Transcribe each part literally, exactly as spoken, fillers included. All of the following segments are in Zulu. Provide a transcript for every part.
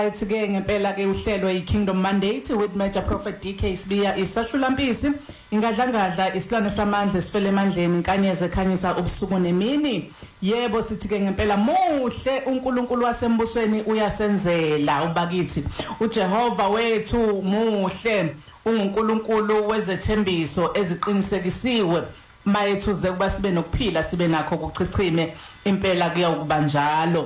It's ke ngempela ke uhlelo iKingdom Mandate with Major Prophet D K Sibiya isahlulampisi ingadlangadla isilwane samandla sifele emandleni inkanyeze ekhanyisa ubusuku nemini. Yebo sithi ke ngempela muhle uNkulunkulu wasembusweni uyasenzela ubakithi. uJehova wethu muhle uNkulunkulu wezethembiso eziqinisekisiwe. Mayethuze kuba sibe nokuphila sibe nakho ukuchichime impela kuyakuba njalo.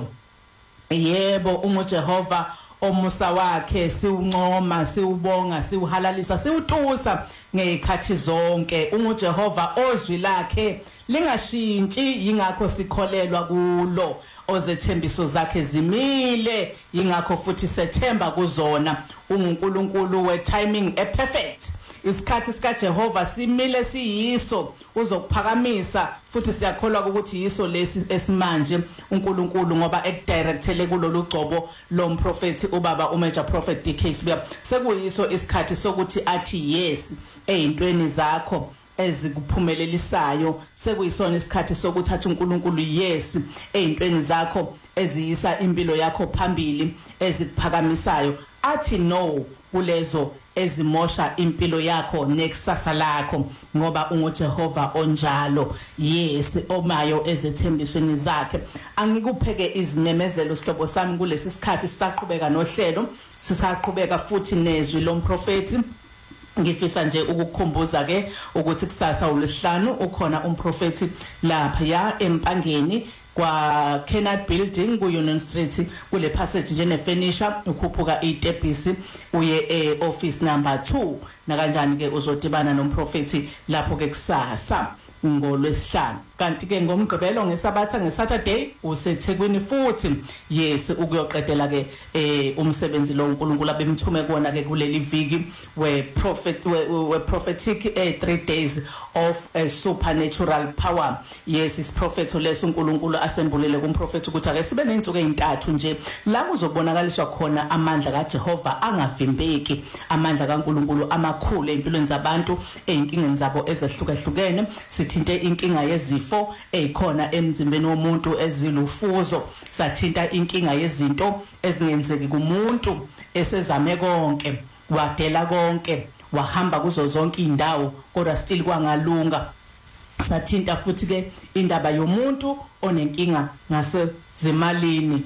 Yebo uNgujehova omusa wakhe siuncoma siubonga siuhalalisa siutusa ngezikhathi zonke. UNgujehova ozwi lakhe lingashintshi yingakho sikholelwa kulo. Ozethembiso zakhe zimile yingakho futhi sethemba kuzona. uNkulunkulu we timing e perfect. Isikhathi sika Jehova simile siyiso uzokuphakamisa futhi siyakholwa ukuthi yiso lesi esimanje uNkulunkulu ngoba ekudirectele kulolu gcobo lomprofeti ubaba uMajor Prophet D K Sibiya sekuyiso isikhathi sokuthi athi yes ezintweni zakho ezikuphumelelisayo. Sekuyisona isikhathi sokuthi athi uNkulunkulu yes ezintweni zakho eziyisa impilo yakho phambili ezikuphakamisayo. Athi no kulezo ezimosha impilo yakho nekusasa lakho ngoba unguJehova onjalo. Yes omayo ezethembisweni zakhe. Angikupheke izinemezelo sihlobo sami kulesi sikhathi sisaqhubeka nohlelo sisaqhubeka futhi nezwi lomprofeti. Ngifisa nje ukukukhumbuza ke ukuthi kusasa uLesihlanu ukhona umprofeti lapha ya eMpangeni kwa Kennard Building ku Union Street kule passage nje nefurniture ukhuphuka itebhisi uye e office number two na kanjani ke uzodibana nomprofeti lapho ke kusasa ngoLwesihlanu. Kanti ke ngomgqibelo ngesabatha ngeSaturday useThekwini futhi yes ukuyoqedela ke eh umsebenzi lo uNkulunkulu abemthume kona ke kuleli viki we prophet we prophetic eh, three days of a supernatural power. Yes is prophet leso uNkulunkulu asembulele kumprofeti ukuthi ake sibe nezinsuku ezintathu nje la kuzobonakaliswa khona amandla kaJehova angavimbeki, amandla kaNkulunkulu amakhulu empilweni zabantu ezinkingeni zabo ezehlukahlukene. Sithinte inkinga yezifo ezikhona emzimbeni womuntu ezilufuzo, sathinta inkinga yezinto ezingenzeki kumuntu esezame konke wadela konke wahamba kuzo zonke indawo kodwa still kwangalunga. Sathinta futhi ke indaba yomuntu onenkinga ngase zimalini,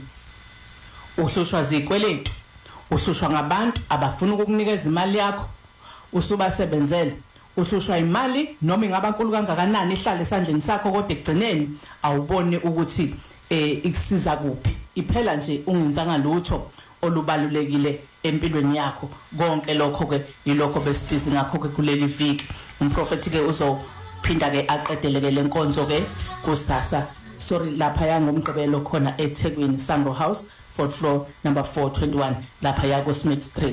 uhlushwa zikweletu, uhlushwa ngabantu abafuna ukukunikeza imali yakho, usubasebenzele, uhlushwa imali noma ingaba nkulu kangakanani ihlale esandleni sakho kodwa egcineni awubone ukuthi eh ikusiza kuphi. Iphela nje ungenzanga lutho olubalulekile empilweni yakho. Konke lokho ke yilokho besifisa ngakho ke kuleli viki. Umprofeti ke uzophinda ke aqedeleke lenkonzo ke kusasa sorry lapha ya ngomgqibelo khona eThekwini Sangro House fourth floor number four twenty-one lapha ya ku Smith Street.